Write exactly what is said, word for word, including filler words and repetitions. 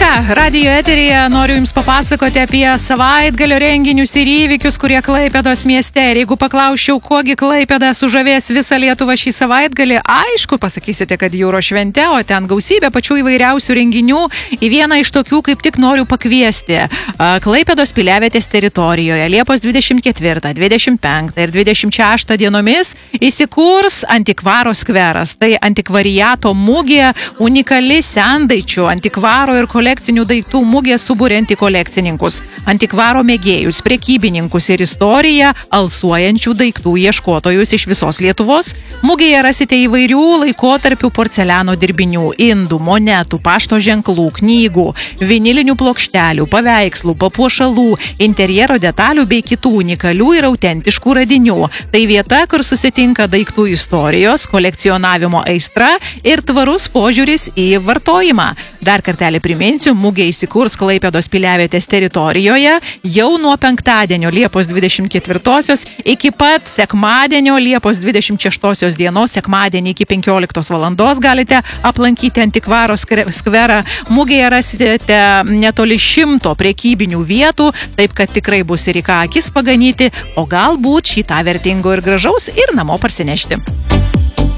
radijo eteryje noriu Jums papasakoti apie savaitgalio renginius ir įvykius, kurie Klaipėdos mieste. Ir jeigu paklausčiau, kuogi Klaipėda sužavės visą Lietuvą šį savaitgalį, aišku, pasakysite, kad jūros šventė, o ten gausybė pačių įvairiausių renginių. Į vieną iš tokių kaip tik noriu pakviesti. Klaipėdos piliavietės teritorijoje Liepos dvidešimt ketvirtą, dvidešimt penktą ir dvidešimt šeštą dienomis įsikurs Antikvaro skveras. Tai antikvariato mugė, unikali sendaičių, antikvaro ir kolekcinių daiktų mugė suburianti kolekcininkus, antikvaro mėgėjus, prekybininkus ir istoriją alsuojančių daiktų ieškotojus iš visos Lietuvos. Mugėje rasite įvairių laikotarpių porceliano dirbinių, indų, monetų, pašto ženklų, knygų, vinilinių plokštelių, paveikslų, papuošalų, interjero detalių bei kitų unikalių ir autentiškų radinių. Tai vieta, kur susitinka daiktų istorijos, kolekcionavimo aistra ir tvarus požiūris į vartojimą. Dar kartelį priminsiu, mugė įsikurs Klaipėdos piliavietės teritorijoje jau nuo penktadienio Liepos dvidešimt ketvirtosios iki pat sekmadienio Liepos dvidešimt šeštosios dienos, sekmadienį iki penkioliktos valandos galite aplankyti Antikvaro skverą. Mugėje rasite netoli šimto prekybinių vietų, taip kad tikrai bus ir į ką akis paganyti, o galbūt šitą vertingo ir gražaus ir namo parsinešti.